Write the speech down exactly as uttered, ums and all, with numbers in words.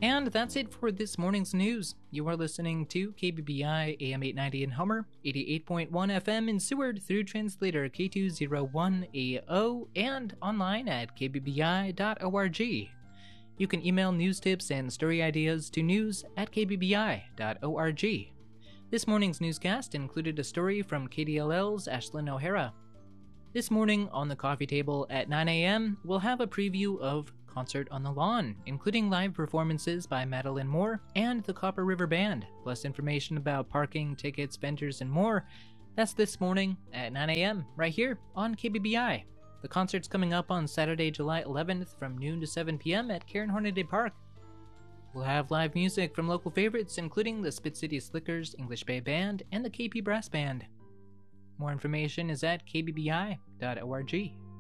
And that's it for this morning's news. You are listening to K B B I A M eight ninety in Homer, eighty-eight point one F M in Seward through translator K two oh one A O, and online at k b b i dot org. You can email news tips and story ideas to news at k b b i dot org. This morning's newscast included a story from K D L L's Ashlyn O'Hara. This morning on the coffee table at nine a.m., we'll have a preview of Concert on the Lawn, including live performances by Madeline Moore and the Copper River Band, plus information about parking, tickets, vendors, and more. That's this morning at nine a.m. right here on K B B I. The concert's coming up on Saturday, July eleventh from noon to seven p.m. at Karen Hornaday Park. We'll have live music from local favorites, including the Spit City Slickers, English Bay Band, and the K P Brass Band. More information is at k b b i dot org.